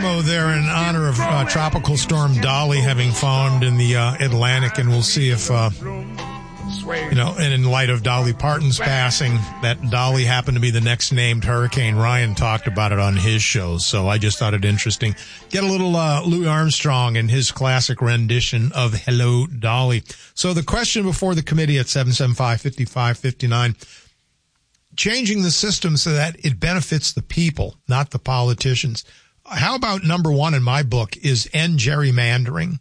memo there in honor of Tropical Storm Dolly having fallen in the Atlantic, and we'll see if, and in light of Dolly Parton's passing, that Dolly happened to be the next named hurricane. Ryan talked about it on his show, so I just thought it interesting. Get a little Louis Armstrong and his classic rendition of Hello, Dolly. So the question before the committee at 775-5559, changing the system so that it benefits the people, not the politicians. How about number one in my book is end gerrymandering?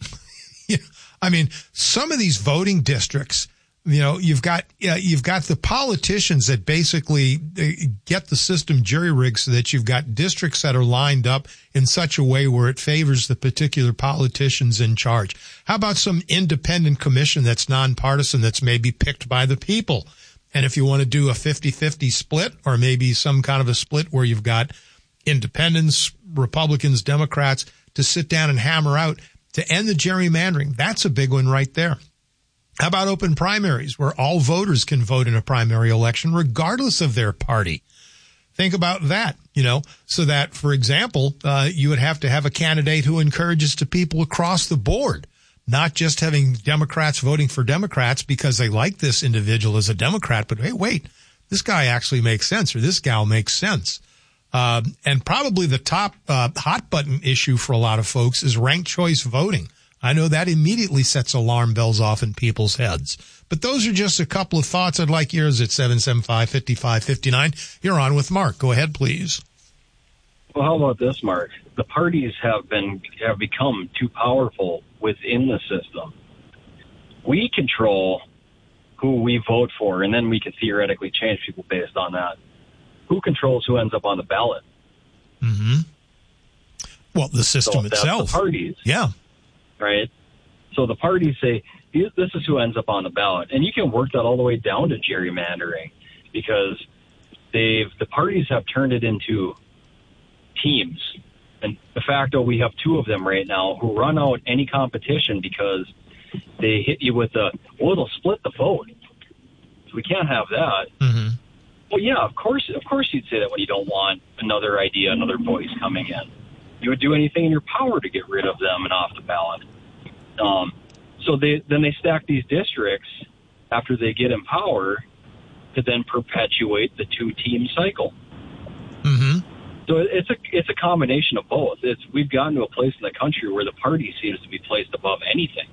I mean, some of these voting districts, you've got the politicians that basically get the system jury-rigged so that you've got districts that are lined up in such a way where it favors the particular politicians in charge. How about some independent commission that's nonpartisan, that's maybe picked by the people? And if you want to do a 50-50 split, or maybe some kind of a split where you've got independents, Republicans, Democrats to sit down and hammer out to end the gerrymandering, that's a big one right there. How about open primaries where all voters can vote in a primary election regardless of their party? Think about that, so that, for example, you would have to have a candidate who encourages the people across the board, not just having Democrats voting for Democrats because they like this individual as a Democrat, but hey, wait, this guy actually makes sense, or this gal makes sense. And probably the top hot button issue for a lot of folks is ranked choice voting. I know that immediately sets alarm bells off in people's heads. But those are just a couple of thoughts. I'd like yours at 775-5559. You're on with Mark. Go ahead, please. Well, how about this, Mark? The parties have become too powerful within the system. We control who we vote for, and then we can theoretically change people based on that. Who controls who ends up on the ballot? Mm-hmm. Well, the system itself. That's the parties. Yeah. Right? So the parties say, this is who ends up on the ballot. And you can work that all the way down to gerrymandering, because the parties have turned it into teams. And de facto, we have two of them right now who run out any competition because they hit you with it'll split the vote. So we can't have that. Mm-hmm. Well, yeah, of course you'd say that when you don't want another idea, another voice coming in. You would do anything in your power to get rid of them and off the ballot. So they stack these districts after they get in power to then perpetuate the two-team cycle. Mm-hmm. So it's a combination of both. We've gotten to a place in the country where the party seems to be placed above anything.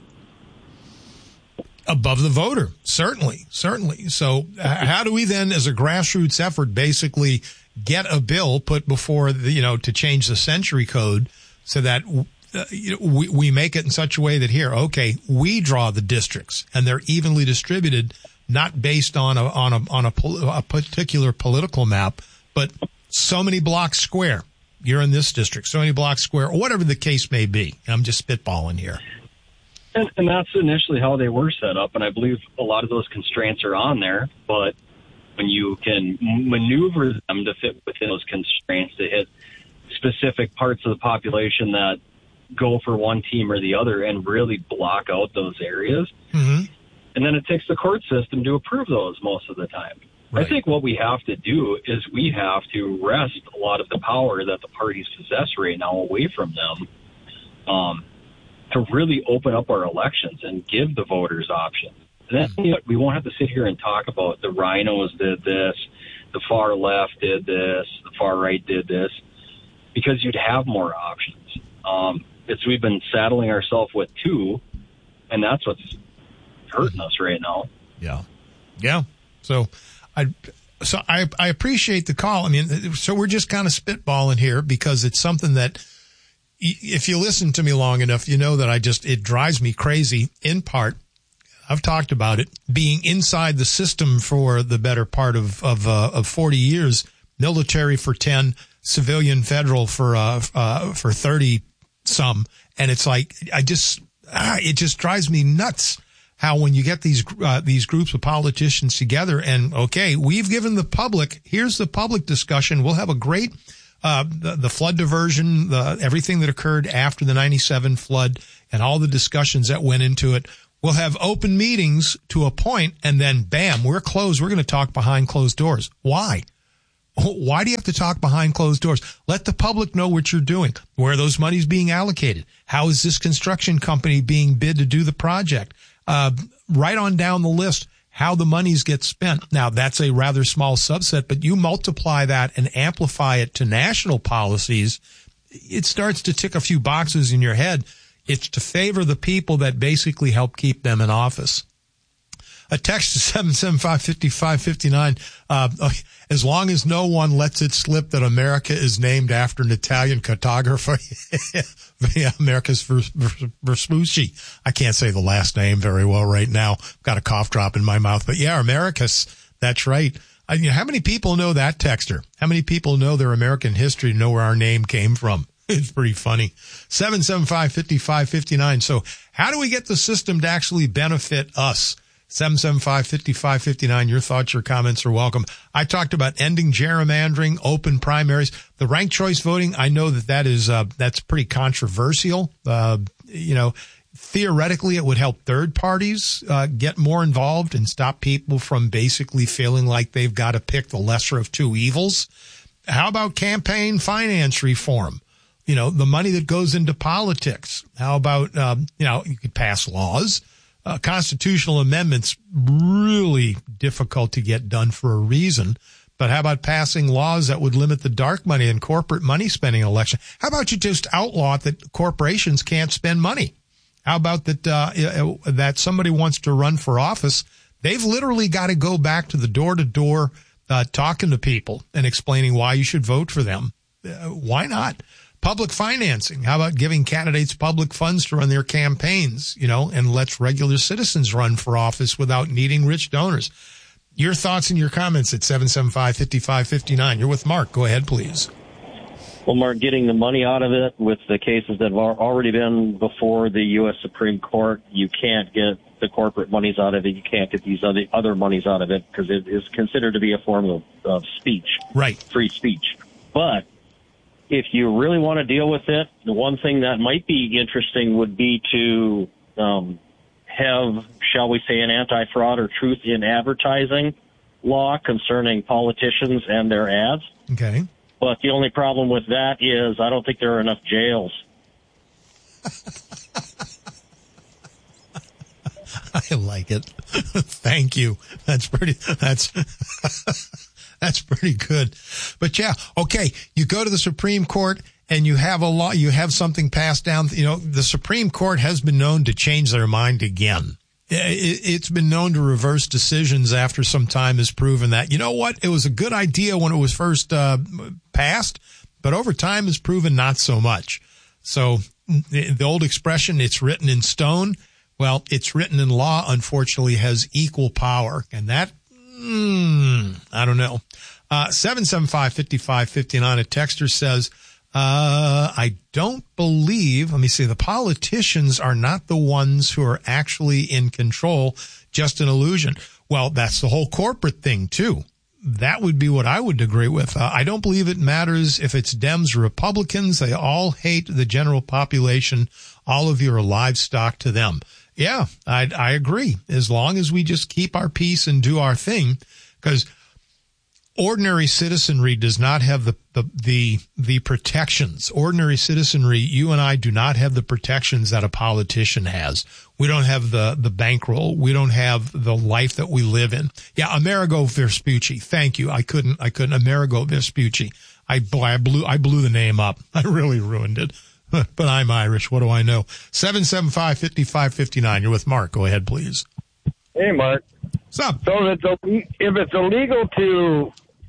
Above the voter, certainly. So how do we then, as a grassroots effort, basically get a bill put before to change the century code so that we make it in such a way that we draw the districts and they're evenly distributed, not based on a particular political map, but so many blocks square. You're in this district, so many blocks square, or whatever the case may be. I'm just spitballing here. And that's initially how they were set up, and I believe a lot of those constraints are on there, but when you can maneuver them to fit within those constraints to hit specific parts of the population that go for one team or the other and really block out those areas, mm-hmm. and then it takes the court system to approve those most of the time. Right. I think what we have to do is we have to wrest a lot of the power that the parties possess right now away from them, to really open up our elections and give the voters options. And then we won't have to sit here and talk about the rhinos did this, the far left did this, the far right did this, because you'd have more options. We've been saddling ourselves with two, and that's what's hurting us right now. Yeah. So I appreciate the call. I mean, so we're just kind of spitballing here because it's something that, if you listen to me long enough, you know that it drives me crazy. In part, I've talked about it, being inside the system for the better part of 40 years, military for 10, civilian federal for 30 some. And it's like, it just drives me nuts how when you get these groups of politicians together and, we've given the public, here's the public discussion. We'll have a great, the flood diversion, everything that occurred after the 97 flood and all the discussions that went into it. We'll have open meetings to a point, and then bam, we're closed. We're going to talk behind closed doors. Why? Why do you have to talk behind closed doors? Let the public know what you're doing. Where are those monies being allocated? How is this construction company being bid to do the project? Right on down the list, how the monies get spent. Now, that's a rather small subset, but you multiply that and amplify it to national policies, it starts to tick a few boxes in your head. It's to favor the people that basically help keep them in office. A text to 775-5559. As long as no one lets it slip that America is named after an Italian cartographer, America's Vespucci. I can't say the last name very well right now. Got a cough drop in my mouth, but yeah, Americus. That's right. How many people know that texter? How many people know their American history, know where our name came from? It's pretty funny. 775-5559. So how do we get the system to actually benefit us? 775-5559. Your thoughts, your comments are welcome. I talked about ending gerrymandering, open primaries. The ranked choice voting, I know that's pretty controversial. Theoretically, it would help third parties get more involved and stop people from basically feeling like they've got to pick the lesser of two evils. How about campaign finance reform? The money that goes into politics. How about, you could pass laws. Constitutional amendments, really difficult to get done for a reason. But how about passing laws that would limit the dark money and corporate money spending in election? How about you just outlaw that corporations can't spend money? How about that somebody wants to run for office, they've literally got to go back to the door-to-door talking to people and explaining why you should vote for them. Why not? Public financing. How about giving candidates public funds to run their campaigns, and let's regular citizens run for office without needing rich donors? Your thoughts and your comments at 775-5559. You're with Mark. Go ahead, please. Well, Mark, getting the money out of it with the cases that have already been before the U.S. Supreme Court, you can't get the corporate monies out of it. You can't get these other monies out of it because it is considered to be a form of speech. Right. Free speech. But if you really want to deal with it, the one thing that might be interesting would be to have, shall we say, an anti-fraud or truth in advertising law concerning politicians and their ads. Okay. But the only problem with that is I don't think there are enough jails. I like it. Thank you. That's pretty good. But yeah, okay, you go to the Supreme Court and you have a law, you have something passed down. The Supreme Court has been known to change their mind again. It's been known to reverse decisions after some time has proven that, you know what, it was a good idea when it was first passed, but over time has proven not so much. So the old expression, it's written in stone, well, it's written in law, unfortunately, has equal power. And that, I don't know. 775-5559, a texter says, I don't believe, let me see, the politicians are not the ones who are actually in control, just an illusion. Well, that's the whole corporate thing, too. That would be what I would agree with. I don't believe it matters if it's Dems or Republicans. They all hate the general population. All of you are livestock to them. Yeah, I agree. As long as we just keep our peace and do our thing, because ordinary citizenry does not have the protections. Ordinary citizenry, you and I do not have the protections that a politician has. We don't have the bankroll. We don't have the life that we live in. Yeah, Amerigo Vespucci. Thank you. I couldn't. Amerigo Vespucci. I blew the name up. I really ruined it. But I'm Irish. What do I know? 775-5559. You're with Mark. Go ahead, please. Hey, Mark. What's up? So if it's illegal to,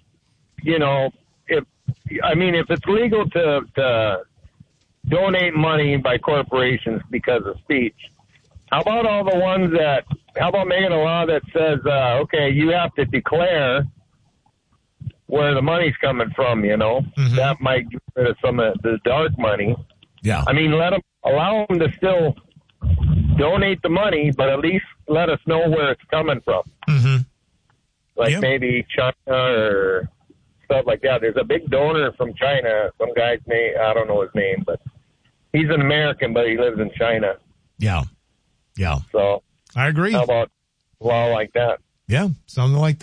if it's legal to donate money by corporations because of speech, how about how about making a law that says, okay, you have to declare where the money's coming from, Mm-hmm. That might get rid of some of the dark money. Yeah. Allow them to still donate the money, but at least let us know where it's coming from. Mm-hmm. Maybe China or stuff like that. There's a big donor from China. Some guy's name, I don't know his name, but he's an American, but he lives in China. Yeah. Yeah. So I agree. How about a law like that? Yeah, something like that.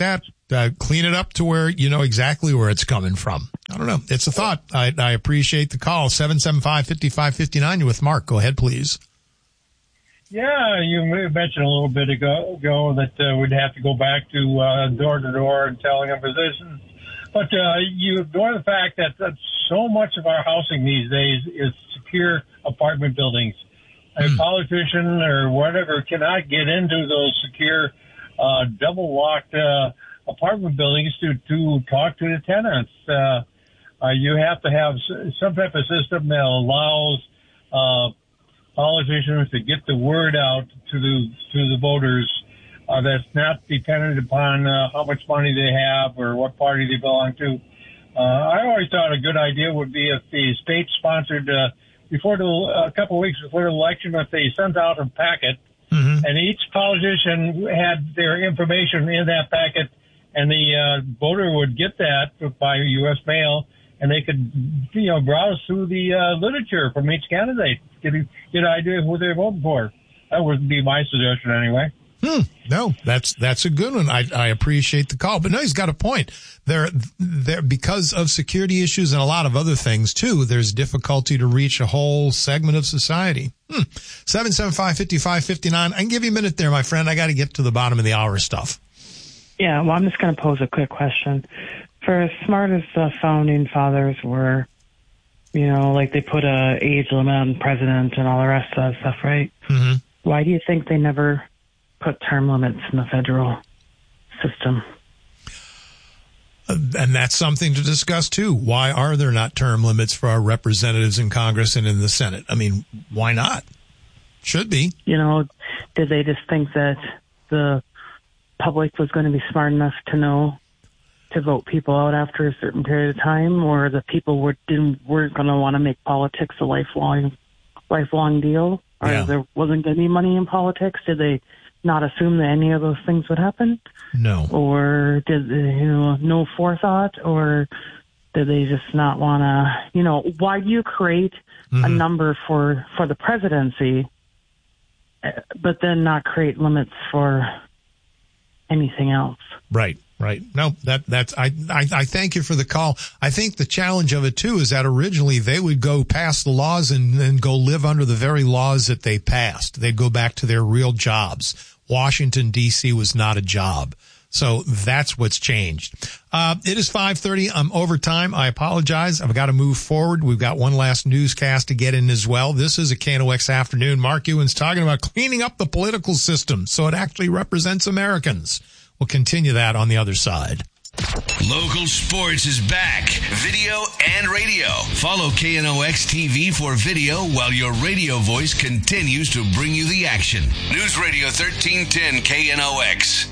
clean it up to where you know exactly where it's coming from. I don't know. It's a thought. I appreciate the call. 775-5559. You're with Mark. Go ahead, please. Yeah, you mentioned a little bit ago that we'd have to go back to door to door and telling a physician. But you ignore the fact that so much of our housing these days is secure apartment buildings. A politician or whatever cannot get into those secure double-locked apartment buildings to talk to the tenants. You have to have some type of system that allows politicians to get the word out to the voters. That's not dependent upon how much money they have or what party they belong to. I always thought a good idea would be if the state sponsored a couple of weeks before the election, if they sent out a packet, and each politician had their information in that packet, and the voter would get that by U.S. mail, and they could, browse through the literature from each candidate, get an idea of who they're voting for. That would be my suggestion anyway. No, that's a good one. I appreciate the call, but no, he's got a point. There because of security issues and a lot of other things too. There's difficulty to reach a whole segment of society. 775-5559. I can give you a minute there, my friend. I got to get to the bottom of the hour stuff. Yeah, well, I'm just going to pose a quick question. For as smart as the founding fathers were, like they put a age limit on president and all the rest of that stuff, right? Mm-hmm. Why do you think they never put term limits in the federal system? And that's something to discuss, too. Why are there not term limits for our representatives in Congress and in the Senate? I mean, why not? Should be. Did they just think that the public was going to be smart enough to know to vote people out after a certain period of time, or the people weren't going to want to make politics a lifelong deal, or there wasn't going to be money in politics? Did they not assume that any of those things would happen? No. Or did no forethought, or did they just not want to? Why do you create a number for the presidency, but then not create limits for anything else? Right. No, that's I thank you for the call. I think the challenge of it too is that originally they would go pass the laws and then go live under the very laws that they passed. They'd go back to their real jobs. Washington, D.C. was not a job. So that's what's changed. It is 5:30. I'm over time. I apologize. I've got to move forward. We've got one last newscast to get in as well. This is a KNOX Afternoon. Mark Ewan's talking about cleaning up the political system so it actually represents Americans. We'll continue that on the other side. Local sports is back. Video and radio. Follow KNOX TV for video while your radio voice continues to bring you the action. News Radio 1310 KNOX.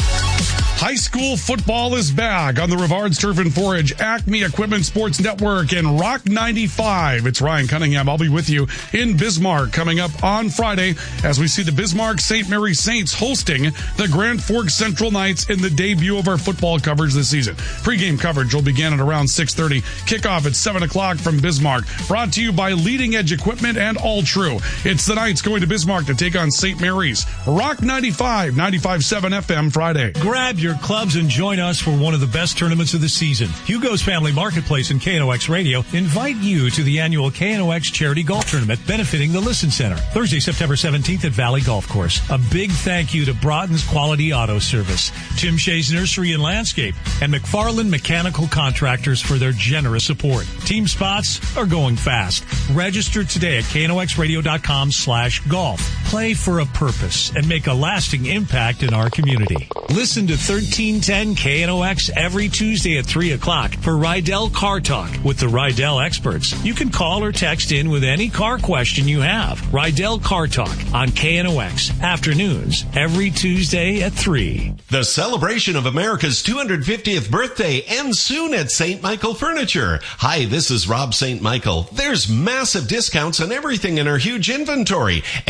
High school football is back on the Rivards Turf and Forage, Acme Equipment Sports Network, and Rock 95. It's Ryan Cunningham. I'll be with you in Bismarck coming up on Friday as we see the Bismarck St. Mary Saints hosting the Grand Forks Central Knights in the debut of our football coverage this season. Pre-game coverage will begin at around 6:30. Kickoff at 7 o'clock from Bismarck. Brought to you by Leading Edge Equipment and All True. It's the Knights going to Bismarck to take on St. Mary's. Rock 95, 95.7 FM Friday. Grab your clubs and join us for one of the best tournaments of the season. Hugo's Family Marketplace and KNOX Radio invite you to the annual KNOX Charity Golf Tournament benefiting the Listen Center. Thursday, September 17th at Valley Golf Course. A big thank you to Broughton's Quality Auto Service, Tim Shea's Nursery and Landscape, and McFarland Mechanical Contractors for their generous support. Team spots are going fast. Register today at knoxradio.com/golf. Play for a purpose and make a lasting impact in our community. Listen to 1310 KNOX every Tuesday at 3 o'clock for Rydell Car Talk with the Rydell experts. You can call or text in with any car question you have. Rydell Car Talk on KNOX afternoons every Tuesday at 3. The celebration of America's 250th birthday ends soon at St. Michael Furniture. Hi, this is Rob St. Michael. There's massive discounts on everything in our huge inventory, and we'll give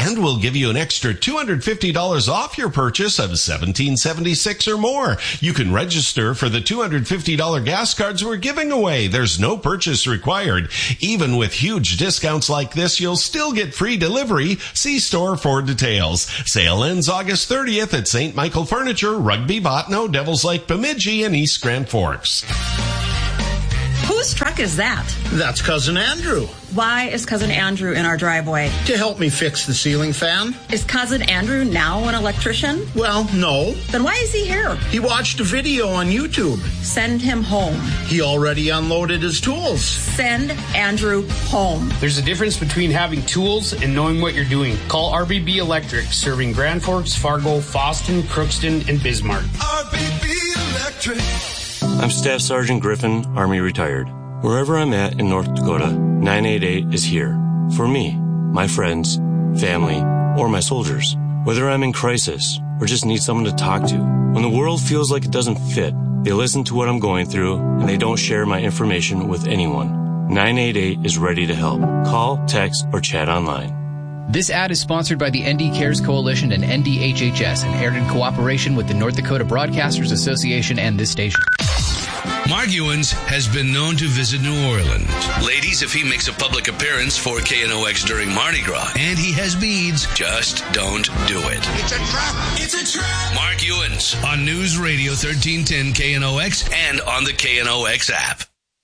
give you an extra $250 off your purchase of $17.76 or more. You can register for the $250 gas cards we're giving away. There's no purchase required. Even with huge discounts like this, you'll still get free delivery. See store for details. Sale ends August 30th at St. Michael Furniture, Rugby, Botno, Devils Lake, Bemidji, and East Grand Forks. Whose truck is that? That's Cousin Andrew. Why is Cousin Andrew in our driveway? To help me fix the ceiling fan. Is Cousin Andrew now an electrician? Well, no. Then why is he here? He watched a video on YouTube. Send him home. He already unloaded his tools. Send Andrew home. There's a difference between having tools and knowing what you're doing. Call RBB Electric, serving Grand Forks, Fargo, Fosston, Crookston, and Bismarck. RBB Electric. I'm Staff Sergeant Griffin, Army retired. Wherever I'm at in North Dakota, 988 is here. For me, my friends, family, or my soldiers. Whether I'm in crisis or just need someone to talk to. When the world feels like it doesn't fit, they listen to what I'm going through and they don't share my information with anyone. 988 is ready to help. Call, text, or chat online. This ad is sponsored by the ND Cares Coalition and NDHHS and aired in cooperation with the North Dakota Broadcasters Association and this station. Mark Ewens has been known to visit New Orleans. Ladies, if he makes a public appearance for KNOX during Mardi Gras and he has beads, just don't do it. It's a trap! It's a trap! Mark Ewens on News Radio 1310 KNOX and on the KNOX app.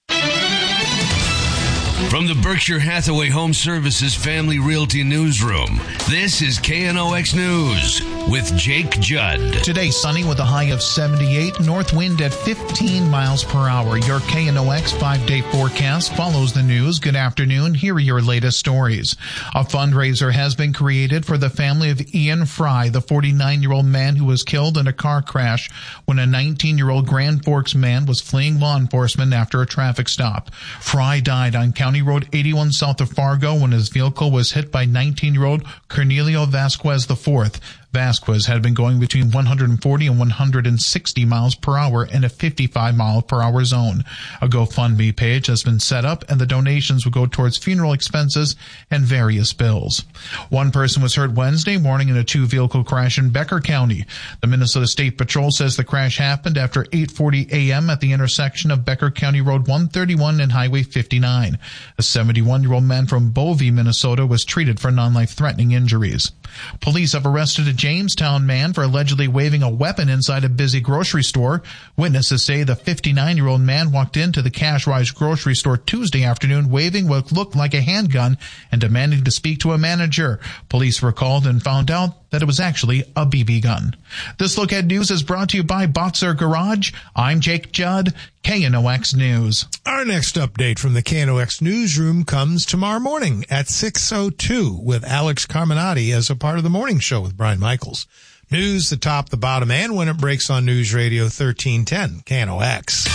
From the Berkshire Hathaway Home Services Family Realty Newsroom, this is KNOX News with Jake Judd. Today, sunny with a high of 78, north wind at 15 miles per hour. Your KNOX 5-day forecast follows the news. Good afternoon. Here are your latest stories. A fundraiser has been created for the family of Ian Fry, the 49-year-old man who was killed in a car crash when a 19-year-old Grand Forks man was fleeing law enforcement after a traffic stop. Fry died on County Road 81 south of Fargo when his vehicle was hit by 19-year-old Cornelio Vasquez IV. Vasquez had been going between 140 and 160 miles per hour in a 55 mile per hour zone. A GoFundMe page has been set up and the donations will go towards funeral expenses and various bills. One person was hurt Wednesday morning in a two-vehicle crash in Becker County. The Minnesota State Patrol says the crash happened after 8:40 a.m. at the intersection of Becker County Road 131 and Highway 59. A 71-year-old man from Bovey, Minnesota was treated for non-life-threatening injuries. Police have arrested a Jamestown man for allegedly waving a weapon inside a busy grocery store. Witnesses say the 59-year-old man walked into the Cash Rise grocery store Tuesday afternoon waving what looked like a handgun and demanding to speak to a manager. Police were called and found out that it was actually a BB gun. This Look Ahead News is brought to you by Boxer Garage. I'm Jake Judd, KNOX News. Our next update from the KNOX newsroom comes tomorrow morning at 6:02 with Alex Carminati as a part of the morning show with Brian Michaels. News, the top, the bottom, and when it breaks on News Radio 1310, KNOX.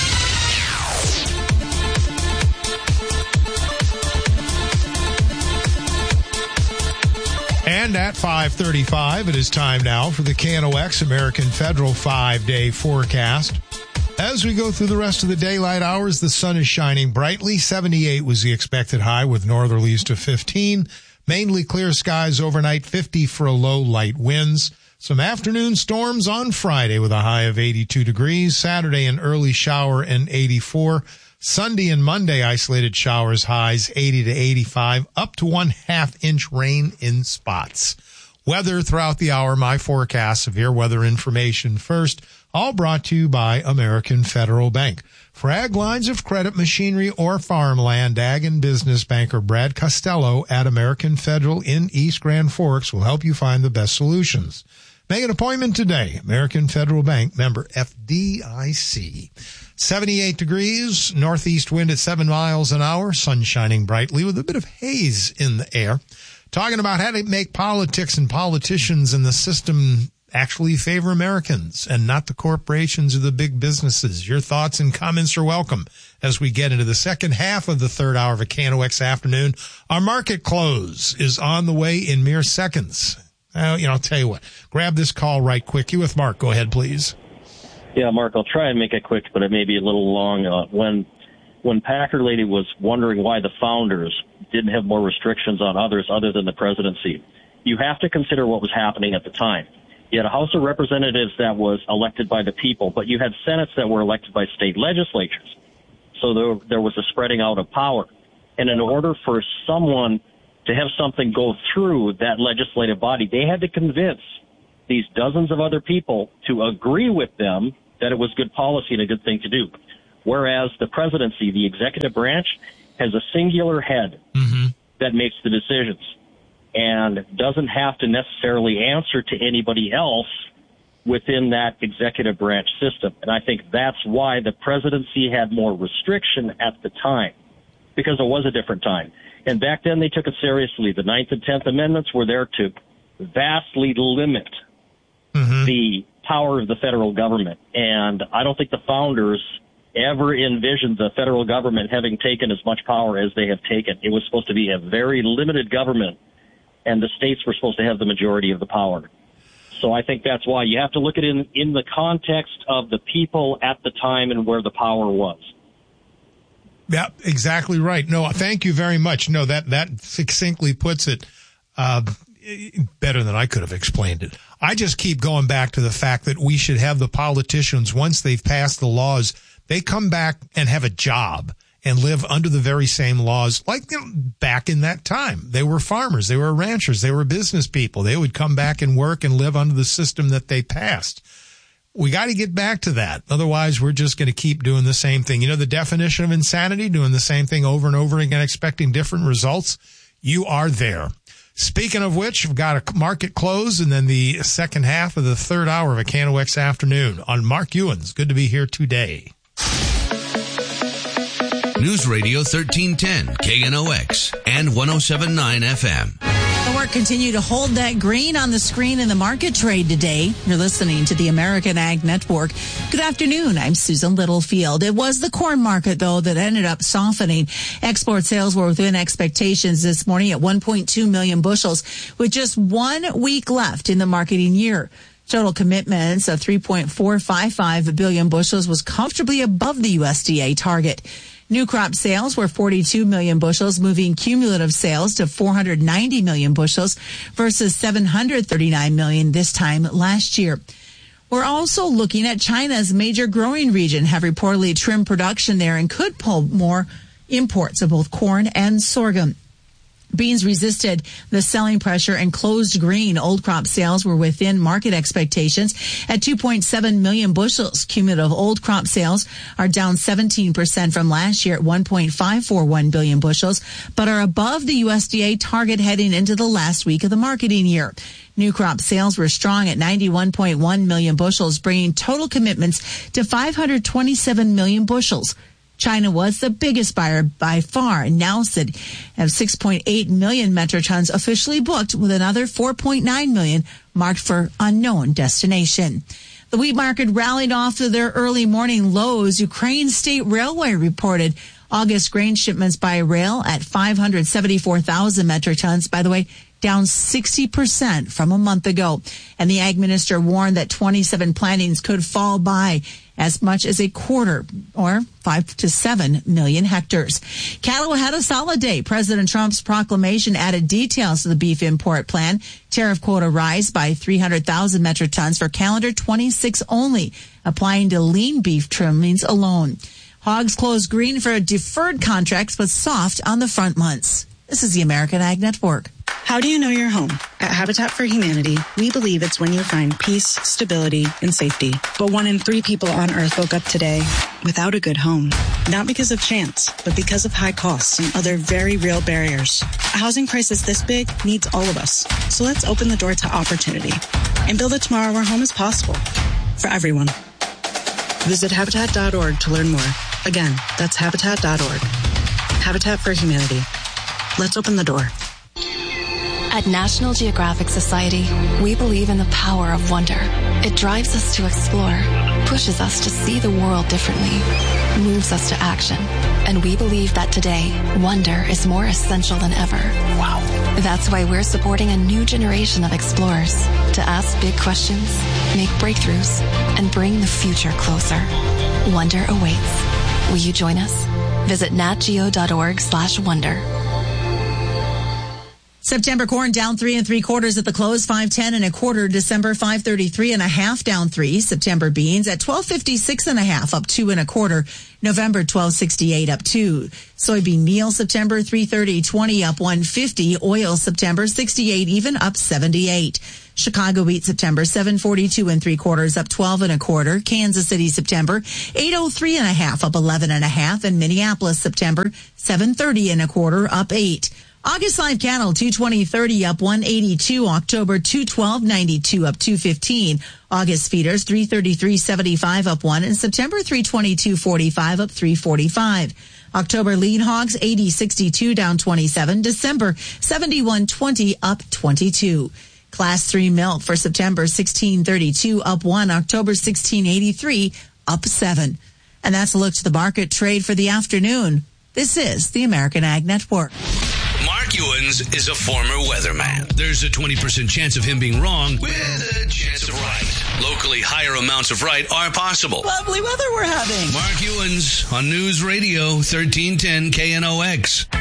And at 5:35, it is time now for the KNOX American Federal 5-day forecast. As we go through the rest of the daylight hours, the sun is shining brightly. 78 was the expected high with northerlies to 15. Mainly clear skies overnight, 50 for a low, light winds. Some afternoon storms on Friday with a high of 82 degrees. Saturday, an early shower and 84. Sunday and Monday, isolated showers, highs 80 to 85, up to 1/2 inch rain in spots. Weather throughout the hour, my forecast, severe weather information first, all brought to you by American Federal Bank. For ag lines of credit, machinery, or farmland, ag and business banker Brad Costello at American Federal in East Grand Forks will help you find the best solutions. Make an appointment today. American Federal Bank, member FDIC. 78 degrees, northeast wind at 7 miles an hour, sun shining brightly with a bit of haze in the air. Talking about how to make politics and politicians in the system actually favor Americans and not the corporations or the big businesses. Your thoughts and comments are welcome as we get into the second half of the third hour of a KNOX afternoon. Our market close is on the way in mere seconds. I'll tell you what, grab this call right quick. You with Mark. Go ahead, please. Yeah, Mark, I'll try and make it quick, but it may be a little long. When Packer Lady was wondering why the founders didn't have more restrictions on others other than the presidency, you have to consider what was happening at the time. You had a House of Representatives that was elected by the people, but you had Senates that were elected by state legislatures. So there was a spreading out of power. And in order for someone to have something go through that legislative body, they had to convince these dozens of other people to agree with them that it was good policy and a good thing to do. Whereas the presidency, the executive branch, has a singular head that makes the decisions and doesn't have to necessarily answer to anybody else within that executive branch system. And I think that's why the presidency had more restriction at the time, because it was a different time. And back then they took it seriously. The 9th and 10th Amendments were there to vastly limit the power of the federal government. And I don't think the founders ever envisioned the federal government having taken as much power as they have taken. It was supposed to be a very limited government, and the states were supposed to have the majority of the power. So I think that's why you have to look at it in the context of the people at the time and where the power was. Yeah, exactly right. No, thank you very much. No, that succinctly puts it better than I could have explained it. I just keep going back to the fact that we should have the politicians, once they've passed the laws, they come back and have a job and live under the very same laws like back in that time. They were farmers. They were ranchers. They were business people. They would come back and work and live under the system that they passed. We got to get back to that. Otherwise, we're just going to keep doing the same thing. You know, the definition of insanity, doing the same thing over and over again, expecting different results. You are there. Speaking of which, we've got a market close and then the second half of the third hour of a KNOX afternoon on Mark Ewens. Good to be here today. News Radio 1310, KNOX, and 107.9 FM. The work continue to hold that green on the screen in the market trade today. You're listening to the American Ag Network. Good afternoon. I'm Susan Littlefield. It was the corn market, though, that ended up softening. Export sales were within expectations this morning at 1.2 million bushels, with just 1 week left in the marketing year. Total commitments of 3.455 billion bushels was comfortably above the USDA target. New crop sales were 42 million bushels, moving cumulative sales to 490 million bushels versus 739 million this time last year. We're also looking at China's major growing region have reportedly trimmed production there and could pull more imports of both corn and sorghum. Beans resisted the selling pressure and closed green. Old crop sales were within market expectations at 2.7 million bushels. Cumulative old crop sales are down 17% from last year at 1.541 billion bushels, but are above the USDA target heading into the last week of the marketing year. New crop sales were strong at 91.1 million bushels, bringing total commitments to 527 million bushels. China was the biggest buyer by far, announced it have 6.8 million metric tons officially booked, with another 4.9 million marked for unknown destination. The wheat market rallied off of their early morning lows. Ukraine State Railway reported August grain shipments by rail at 574,000 metric tons. By the way, down 60% from a month ago. And the ag minister warned that 27 plantings could fall by as much as a quarter, or 5 to 7 million hectares. Cattle had a solid day. President Trump's proclamation added details to the beef import plan. Tariff quota rise by 300,000 metric tons for calendar 26 only, applying to lean beef trimmings alone. Hogs closed green for deferred contracts, but soft on the front months. This is the American Ag Network. How do you know your home? At Habitat for Humanity, we believe it's when you find peace, stability, and safety. But 1 in 3 people on Earth woke up today without a good home. Not because of chance, but because of high costs and other very real barriers. A housing crisis this big needs all of us. So let's open the door to opportunity and build a tomorrow where home is possible for everyone. Visit Habitat.org to learn more. Again, that's Habitat.org. Habitat for Humanity. Let's open the door. At National Geographic Society, we believe in the power of wonder. It drives us to explore, pushes us to see the world differently, moves us to action. And we believe that today, wonder is more essential than ever. Wow. That's why we're supporting a new generation of explorers to ask big questions, make breakthroughs, and bring the future closer. Wonder awaits. Will you join us? Visit natgeo.org/wonder. September corn down 3 3/4 at the close, 5.10 1/4. December 5.33 1/2 down 3. September beans at 12.56 1/2 up 2 1/4. November 12.68 up 2. Soybean meal September 3.30.20 up 1.50. Oil September 68 even up 78. Chicago wheat September 7.42 3/4 up 12 1/4. Kansas City September 8.03 1/2 up 11 1/2. And Minneapolis September 7.30 1/4 up 8. August live cattle 220.30 up 182. October 212.92 up 215. August feeders 333.75 up 1, and September 322.45 up 345. October lean hogs 80.62 down 27. December 71.20 up 22. Class 3 milk for September 16.32 up 1. October 16.83 up 7. And that's a look to the market trade for the afternoon. This is the American Ag Network. Mark Ewens is a former weatherman. There's a 20% chance of him being wrong with a chance of right. Locally, higher amounts of right are possible. Lovely weather we're having. Mark Ewens on News Radio 1310 KNOX.